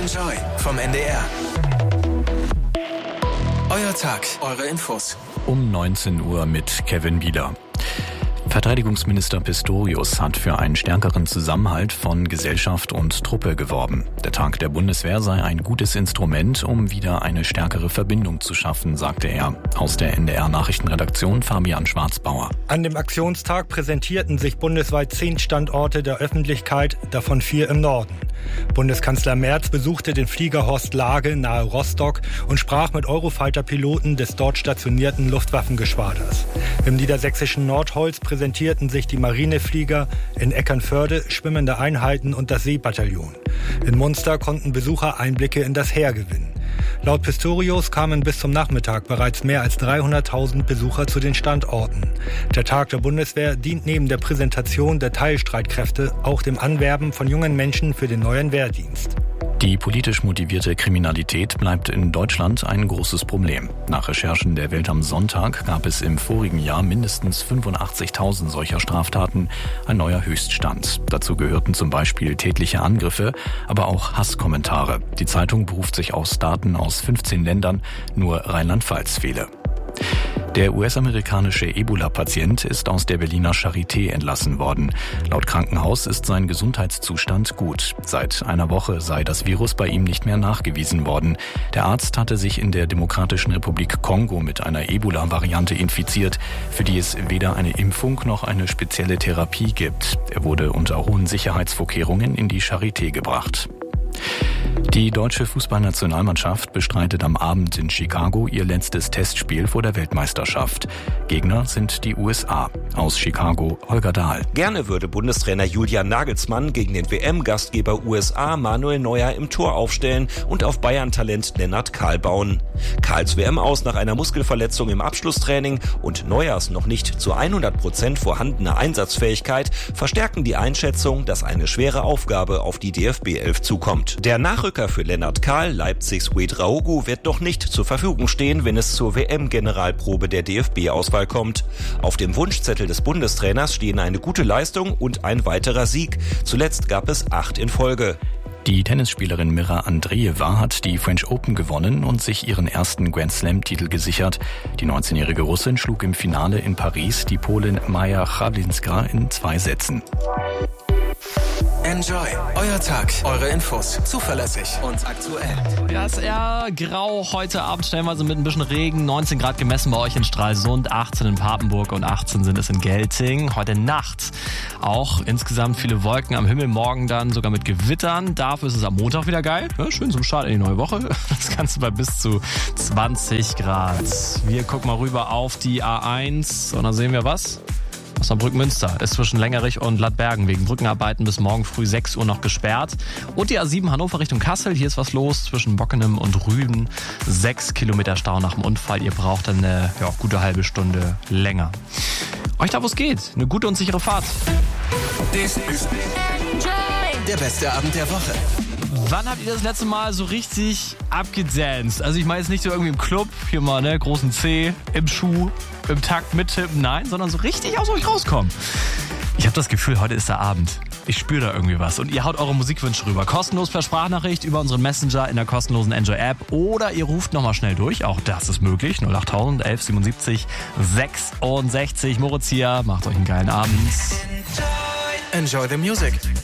Enjoy vom NDR. Euer Tag, eure Infos. Um 19 Uhr mit Kevin Bieler. Verteidigungsminister Pistorius hat für einen stärkeren Zusammenhalt von Gesellschaft und Truppe geworben. Der Tag der Bundeswehr sei ein gutes Instrument, um wieder eine stärkere Verbindung zu schaffen, sagte er. Aus der NDR-Nachrichtenredaktion Fabian Schwarzbauer. An dem Aktionstag präsentierten sich bundesweit 10 Standorte der Öffentlichkeit, davon 4 im Norden. Bundeskanzler Merz besuchte den Flieger Horst Lage nahe Rostock und sprach mit Eurofighter-Piloten des dort stationierten Luftwaffengeschwaders. Im niedersächsischen Nordholz präsentierten sich die Marineflieger, in Eckernförde schwimmende Einheiten und das Seebataillon. In Munster konnten Besucher Einblicke in das Heer gewinnen. Laut Pistorius kamen bis zum Nachmittag bereits mehr als 300.000 Besucher zu den Standorten. Der Tag der Bundeswehr dient neben der Präsentation der Teilstreitkräfte auch dem Anwerben von jungen Menschen für den neuen Wehrdienst. Die politisch motivierte Kriminalität bleibt in Deutschland ein großes Problem. Nach Recherchen der Welt am Sonntag gab es im vorigen Jahr mindestens 85.000 solcher Straftaten, ein neuer Höchststand. Dazu gehörten zum Beispiel tätliche Angriffe, aber auch Hasskommentare. Die Zeitung beruft sich aus Daten aus 15 Ländern, nur Rheinland-Pfalz fehle. Der US-amerikanische Ebola-Patient ist aus der Berliner Charité entlassen worden. Laut Krankenhaus ist sein Gesundheitszustand gut. Seit einer Woche sei das Virus bei ihm nicht mehr nachgewiesen worden. Der Arzt hatte sich in der Demokratischen Republik Kongo mit einer Ebola-Variante infiziert, für die es weder eine Impfung noch eine spezielle Therapie gibt. Er wurde unter hohen Sicherheitsvorkehrungen in die Charité gebracht. Die deutsche Fußballnationalmannschaft bestreitet am Abend in Chicago ihr letztes Testspiel vor der Weltmeisterschaft. Gegner sind die USA. Aus Chicago, Holger Dahl. Gerne würde Bundestrainer Julian Nagelsmann gegen den WM-Gastgeber USA Manuel Neuer im Tor aufstellen und auf Bayern-Talent Lennart Kahl bauen. Kahls WM aus nach einer Muskelverletzung im Abschlusstraining und Neuers noch nicht zu 100% vorhandene Einsatzfähigkeit verstärken die Einschätzung, dass eine schwere Aufgabe auf die DFB-11 zukommt. Der Nachrücker für Lennart Kahl, Leipzigs Wade Raogu, wird doch nicht zur Verfügung stehen, wenn es zur WM-Generalprobe der DFB-Auswahl kommt. Auf dem Wunschzettel des Bundestrainers stehen eine gute Leistung und ein weiterer Sieg. Zuletzt gab es 8 in Folge. Die Tennisspielerin Mira Andreeva hat die French Open gewonnen und sich ihren ersten Grand-Slam-Titel gesichert. Die 19-jährige Russin schlug im Finale in Paris die Polin Maja Chawlinska in 2 Sätzen. Enjoy, euer Tag, eure Infos, zuverlässig und aktuell. Ja, ist eher grau heute Abend, stellenweise mit ein bisschen Regen. 19 Grad gemessen bei euch in Stralsund, 18 in Papenburg und 18 sind es in Gelting. Heute Nacht auch insgesamt viele Wolken am Himmel, morgen dann sogar mit Gewittern. Dafür ist es am Montag wieder geil. Ja, schön zum Start in die neue Woche. Das Ganze bei bis zu 20 Grad. Wir gucken mal rüber auf die A1 und dann sehen wir was? Osnabrück-Münster ist zwischen Längerich und Lattbergen wegen Brückenarbeiten bis morgen früh 6 Uhr noch gesperrt. Und die A7 Hannover Richtung Kassel, hier ist was los zwischen Bockenem und Rügen. 6 Kilometer Stau nach dem Unfall, ihr braucht dann eine gute halbe Stunde länger. Euch da, wo es geht, eine gute und sichere Fahrt. This ist der beste Abend der Woche. Wann habt ihr das letzte Mal so richtig abgedanced? Also ich meine jetzt nicht so irgendwie im Club, hier mal großen C, im Schuh, im Takt mittippen, nein, sondern so richtig aus euch rauskommen. Ich habe das Gefühl, heute ist der Abend. Ich spüre da irgendwie was. Und ihr haut eure Musikwünsche rüber. Kostenlos per Sprachnachricht über unseren Messenger in der kostenlosen Enjoy-App. Oder ihr ruft nochmal schnell durch. Auch das ist möglich. 08000 11 77 66. Moritz hier. Macht euch einen geilen Abend. Enjoy the music.